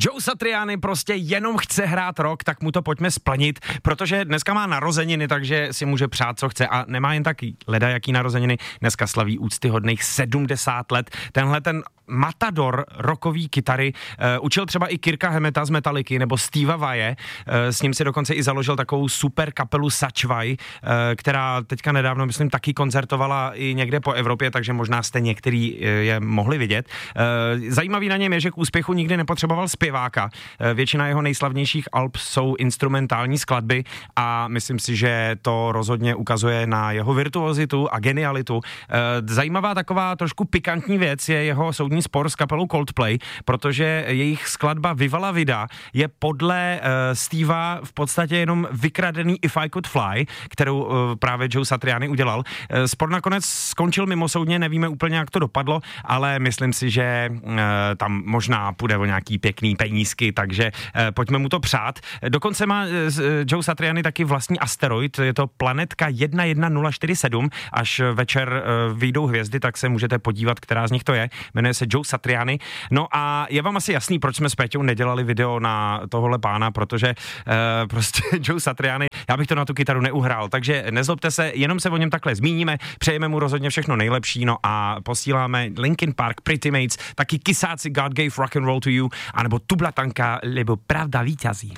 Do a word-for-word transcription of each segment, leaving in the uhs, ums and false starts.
Joe Satriani prostě jenom chce hrát rock, tak mu to pojďme splnit, protože dneska má narozeniny, takže si může přát, co chce a nemá jen taky leda, jaký narozeniny, dneska slaví úctyhodných sedmdesát let. Tenhle ten matador rockový kytary uh, učil třeba i Kirka Hametta z Metalliky nebo Steva Vaje, uh, s ním si dokonce i založil takovou super kapelu Sačvaj, uh, která teďka nedávno, myslím, taky koncertovala i někde po Evropě, takže možná jste některý uh, je mohli vidět. Uh, zajímavý na něm je, že k úspěchu nikdy nepotřeboval zpěváka. Uh, většina jeho nejslavnějších alb jsou instrumentální skladby a myslím si, že to rozhodně ukazuje na jeho virtuozitu a genialitu. Uh, zajímavá taková trošku pikantní věc je jeho soudní spor s kapelou Coldplay, protože jejich skladba Viva la Vida je podle uh, Steva v podstatě jenom vykradený If I Could Fly, kterou uh, právě Joe Satriani udělal. Uh, spor nakonec skončil mimosoudně, nevíme úplně, jak to dopadlo, ale myslím si, že uh, tam možná půjde o nějaký pěkný penízky, takže uh, pojďme mu to přát. Dokonce má uh, Joe Satriani taky vlastní asteroid, je to planetka jedna jedna nula čtyři sedm, až večer uh, vyjdou hvězdy, tak se můžete podívat, která z nich to je. Jmenuje se Joe Satriani. No a je vám asi jasný, proč jsme s Péťou nedělali video na tohohle pána, protože uh, prostě Joe Satriani, já bych to na tu kytaru neuhrál, takže nezlobte se, jenom se o něm takhle zmíníme, přejeme mu rozhodně všechno nejlepší, no a posíláme Linkin Park, Pretty Mates, taky Kysáci God Gave Rock and Roll to You, anebo Tublatanka, nebo Pravda víťazí.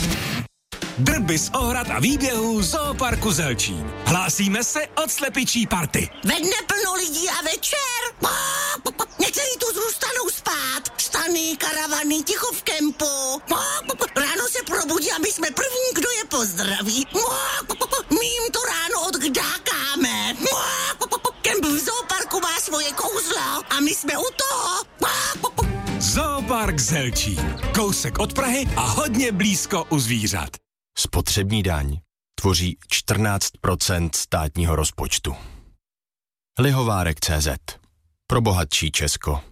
Drby z ohrad a výběhů Zooparku Zelčín. Hlásíme se od slepičí party. Ve dne plno lidí a večer. Někteří tu zůstanou spát. Stany, karavany, ticho v kempu. Ráno se probudí a my jsme první, kdo je pozdraví. My jim to ráno odkdákáme. Kemp v Zooparku má svoje kouzlo a my jsme u toho. Zoopark Zelčín. Kousek od Prahy a hodně blízko u zvířat. Spotřební daň tvoří čtrnáct procent státního rozpočtu. Lihovárek tečka cé zet. Pro bohatší Česko.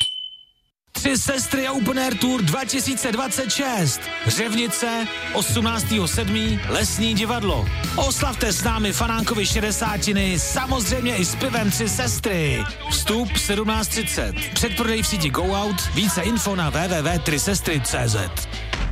Tři sestry a Open Air Tour dva tisíce dvacet šest. Řevnice, osmnáctého sedmého Lesní divadlo. Oslavte s námi fanánkovi šedesátiny, samozřejmě i s pivem Tři sestry. Vstup sedmnáct třicet. Předprodej v síti Go Out. Více info na w w w tečka tři sestry tečka cé zet.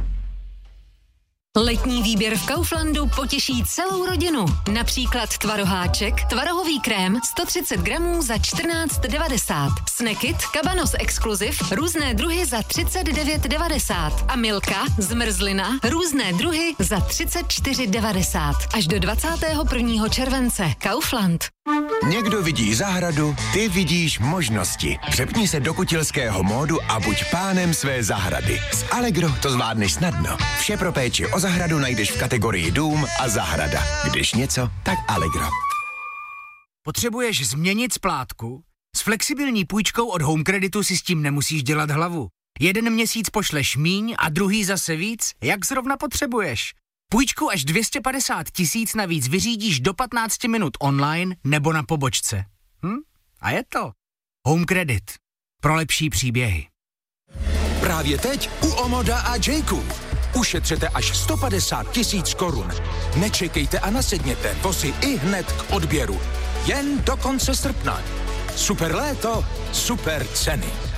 Letní výběr v Kauflandu potěší celou rodinu. Například tvaroháček, tvarohový krém sto třicet gramů za čtrnáct devadesát. Snackit, Cabanos Exclusive, různé druhy za třicet devět devadesát. A Milka, zmrzlina, různé druhy za třicet čtyři devadesát. Až do dvacátého prvního července. Kaufland. Někdo vidí zahradu, ty vidíš možnosti. Přepni se do kutilského módu a buď pánem své zahrady. S Allegro to zvládneš snadno. Vše pro péči o zahradu najdeš v kategorii dům a zahrada. Když něco, tak Allegro. Potřebuješ změnit splátku? S flexibilní půjčkou od Home Creditu si s tím nemusíš dělat hlavu. Jeden měsíc pošleš míň a druhý zase víc, jak zrovna potřebuješ. Půjčku až dvě stě padesát tisíc navíc vyřídíš do patnáct minut online nebo na pobočce. Hm? A je to. Home Credit. Pro lepší příběhy. Právě teď u Omoda a Jayku. Ušetřete až sto padesát tisíc korun. Nečekejte a nasedněte, vozy i hned k odběru. Jen do konce srpna. Super léto, super ceny.